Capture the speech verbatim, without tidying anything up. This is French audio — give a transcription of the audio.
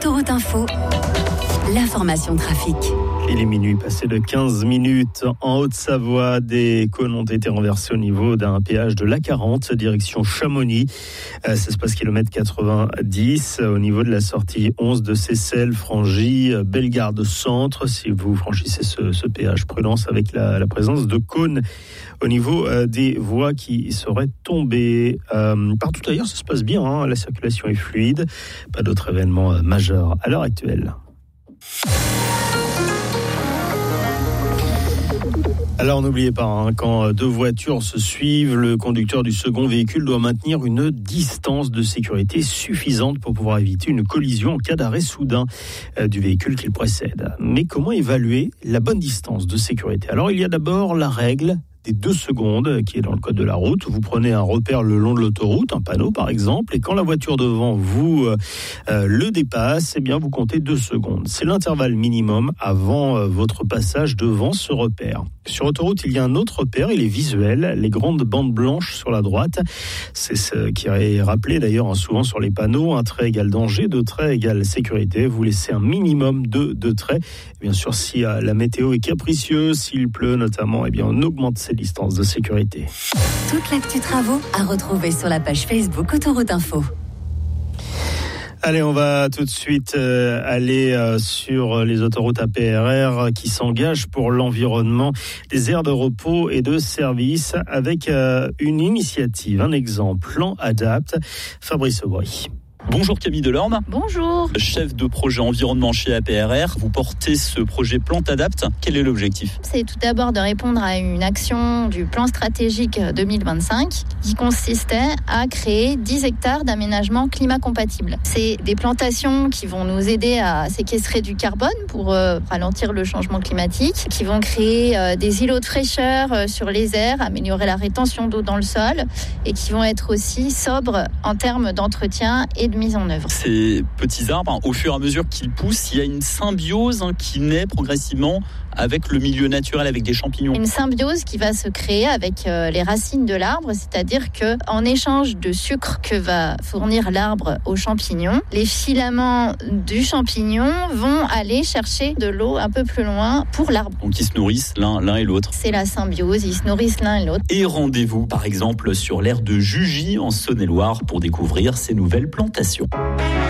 Autoroute Info, l'information trafic. Il est minuit, passé de quinze minutes. En Haute-Savoie, des cônes ont été renversés au niveau d'un péage de l'A quarante, direction Chamonix. Ça se passe kilomètre quatre-vingt-dix, au niveau de la sortie onze de Seyssel, Frangy, Bellegarde Centre. Si vous franchissez ce, ce péage, prudence avec la, la présence de cônes au niveau euh, des voies qui seraient tombées. Euh, partout ailleurs, ça se passe bien, hein, la circulation est fluide. Pas d'autres événements euh, majeurs à l'heure actuelle. Alors n'oubliez pas, hein, quand deux voitures se suivent, le conducteur du second véhicule doit maintenir une distance de sécurité suffisante pour pouvoir éviter une collision en cas d'arrêt soudain euh, du véhicule qui le précède. Mais comment évaluer la bonne distance de sécurité ? Alors il y a d'abord la règle des deux secondes qui est dans le code de la route. Vous prenez un repère le long de l'autoroute, un panneau par exemple, et quand la voiture devant vous euh, le dépasse, eh bien vous comptez deux secondes. C'est l'intervalle minimum avant euh, votre passage devant ce repère. Sur autoroute, il y a un autre repère, il est visuel, les grandes bandes blanches sur la droite. C'est ce qui est rappelé d'ailleurs hein, souvent sur les panneaux. Un trait égale danger, deux traits égale sécurité. Vous laissez un minimum de deux traits. Et bien sûr, si euh, la météo est capricieuse, s'il pleut notamment, eh bien on augmente ses distances de sécurité. Toute l'actu travaux à retrouver sur la page Facebook Autoroute Info. Allez, on va tout de suite euh, aller euh, sur les autoroutes A P R R qui s'engagent pour l'environnement des aires de repos et de service avec euh, une initiative, un exemple, Plan Adapt. Fabrice Aubry. Bonjour Camille Delorme. Bonjour. Chef de projet environnement chez A P R R, vous portez ce projet Plan Adapt. Quel est l'objectif ? C'est tout d'abord de répondre à une action du plan stratégique deux mille vingt-cinq qui consistait à créer dix hectares d'aménagement climat compatible. C'est des plantations qui vont nous aider à séquestrer du carbone pour euh, ralentir le changement climatique, qui vont créer euh, des îlots de fraîcheur euh, sur les airs, améliorer la rétention d'eau dans le sol et qui vont être aussi sobres en termes d'entretien et de mise en œuvre. Ces petits arbres, hein, au fur et à mesure qu'ils poussent, il y a une symbiose hein, qui naît progressivement avec le milieu naturel, avec des champignons. Une symbiose qui va se créer avec euh, les racines de l'arbre, c'est-à-dire que en échange de sucre que va fournir l'arbre aux champignons, les filaments du champignon vont aller chercher de l'eau un peu plus loin pour l'arbre. Donc ils se nourrissent l'un, l'un et l'autre. C'est la symbiose, ils se nourrissent l'un et l'autre. Et rendez-vous par exemple sur l'aire de Jugy en Saône-et-Loire pour découvrir ces nouvelles plantations.